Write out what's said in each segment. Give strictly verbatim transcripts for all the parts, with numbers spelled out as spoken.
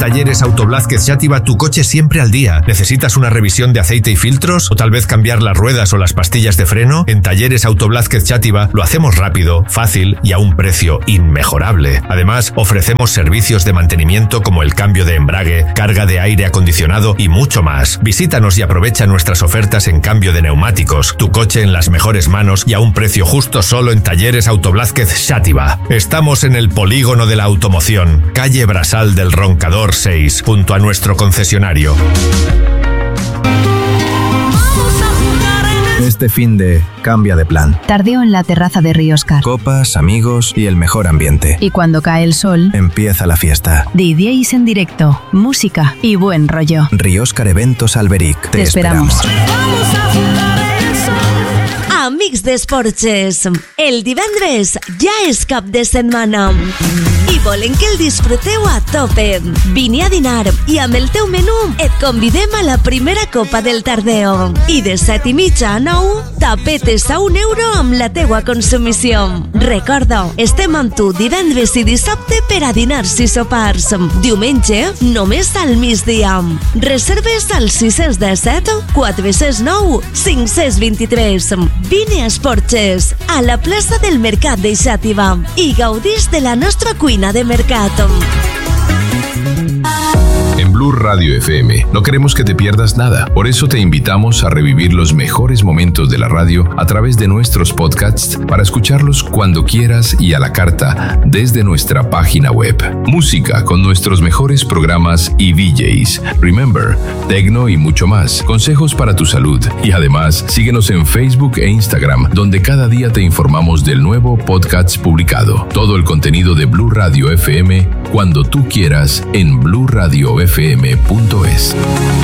Talleres Auto Blázquez Xàtiva tu coche siempre al día. ¿Necesitas una revisión de aceite y filtros? ¿O tal vez cambiar las ruedas o las pastillas de freno? En Talleres Auto Blázquez Xàtiva lo hacemos rápido, fácil y a un precio inmejorable. Además, ofrecemos servicios de mantenimiento como el cambio de embrague, carga de aire acondicionado y mucho más. Visítanos y aprovecha nuestras ofertas en cambio de neumáticos. Tu coche en las mejores manos y a un precio justo solo en Talleres Auto Blázquez Xàtiva. Estamos en el polígono de la automoción, calle Brasal del Roncador seis, junto a nuestro concesionario. Este fin de cambia de plan. Tardeo en la terraza de Rioscar. Copas, amigos y el mejor ambiente. Y cuando cae el sol, empieza la fiesta. D Js en directo, música y buen rollo. Rioscar Eventos Alberic. Te, Te esperamos. esperamos. Amics d'Esportes, el divendres ja és cap de setmana i volem que el disfruteu a tope. Vine a dinar i amb el teu menú et convidem a la primera copa del Tardeo. I de set i mitja a nou, tapetes a un euro amb la teua consumició. Recorda, estem amb tu divendres i dissabte per a dinars i sopars. Diumenge, només al migdia. Reserves al sis cents disset, quatre cents nou, cinc cents vint-i-tres. Vine a Esportes, a la plaça del Mercat de Xàtiva i gaudís de la nostra cuina de mercat. En Blue Radio F M no queremos que te pierdas nada. Por eso te invitamos a revivir los mejores momentos de la radio a través de nuestros podcasts para escucharlos cuando quieras y a la carta desde nuestra página web. Música con nuestros mejores programas y D Js. Remember, tecno y mucho más. Consejos para tu salud. Y además, síguenos en Facebook e Instagram, donde cada día te informamos del nuevo podcast publicado. Todo el contenido de Blue Radio F M cuando tú quieras en blue radio f m punto es.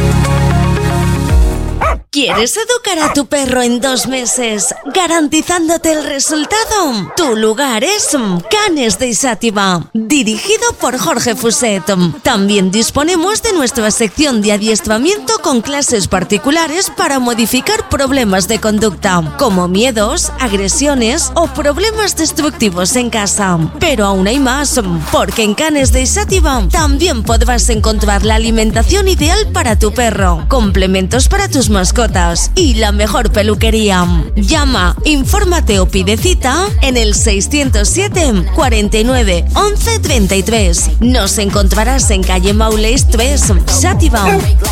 ¿Quieres educar a tu perro en dos meses, garantizándote el resultado? Tu lugar es Canes de Xàtiva, dirigido por Jorge Fuset. También disponemos de nuestra sección de adiestramiento con clases particulares para modificar problemas de conducta, como miedos, agresiones o problemas destructivos en casa. Pero aún hay más, porque en Canes de Xàtiva también podrás encontrar la alimentación ideal para tu perro, complementos para tus mascotas y la mejor peluquería. Llama, infórmate o pide cita en el seiscientos siete, cuarenta y nueve, once, treinta y tres. Nos encontrarás en calle Maulés tres, Xàtiva.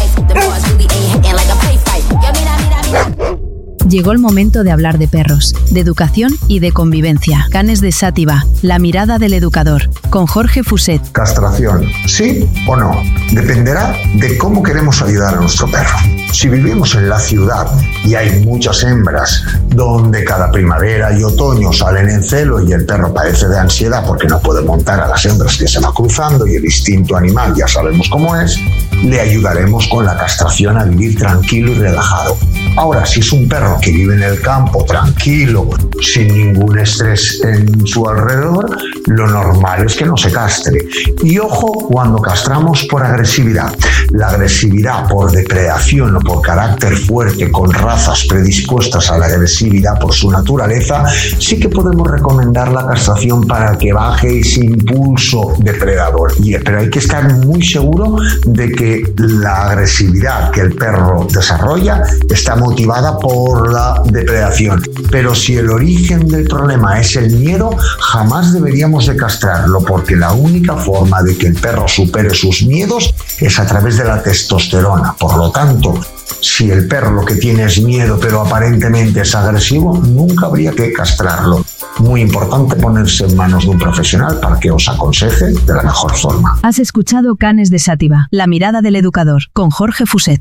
Llegó el momento de hablar de perros, de educación y de convivencia. Canes de Xàtiva, la mirada del educador, con Jorge Fuset. Castración, ¿sí o no? Dependerá de cómo queremos ayudar a nuestro perro. Si vivimos en la ciudad y hay muchas hembras donde cada primavera y otoño salen en celo y el perro padece de ansiedad porque no puede montar a las hembras que se va cruzando y el instinto animal ya sabemos cómo es, le ayudaremos con la castración a vivir tranquilo y relajado. Ahora, si es un perro que vive en el campo tranquilo, sin ningún estrés en su alrededor, lo normal es que no se castre. Y ojo cuando castramos por agresividad. La agresividad por depredación o por carácter fuerte con razas predispuestas a la agresividad por su naturaleza, sí que podemos recomendar la castración para que baje ese impulso depredador. Pero hay que estar muy seguro de que la agresividad que el perro desarrolla está motivada por la depredación. Pero si el origen del problema es el miedo, jamás deberíamos de castrarlo, porque la única forma de que el perro supere sus miedos es a través de la testosterona. Por lo tanto, si el perro lo que tiene es miedo pero aparentemente es agresivo, nunca habría que castrarlo. Muy importante ponerse en manos de un profesional para que os aconseje de la mejor forma. Has escuchado Canes de Xàtiva, la mirada del educador, con Jorge Fuset.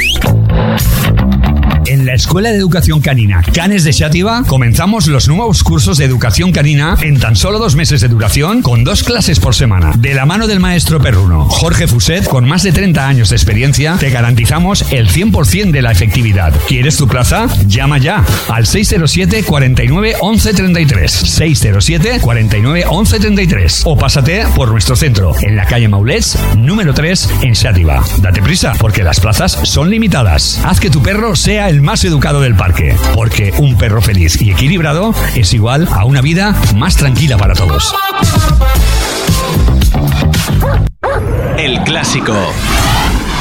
En la Escuela de Educación Canina Canes de Xàtiva comenzamos los nuevos cursos de educación canina en tan solo dos meses de duración, con dos clases por semana. De la mano del maestro perruno Jorge Fuset, con más de treinta años de experiencia, te garantizamos el cien por ciento de la efectividad. ¿Quieres tu plaza? Llama ya al seis cero siete, cuarenta y nueve, once, treinta y tres. seis cero siete, cuarenta y nueve, once, treinta y tres. O pásate por nuestro centro, en la calle Maulets, número tres, en Xàtiva. Date prisa, porque las plazas son limitadas. Haz que tu perro sea el más educado del parque, porque un perro feliz y equilibrado es igual a una vida más tranquila para todos. El Clásico.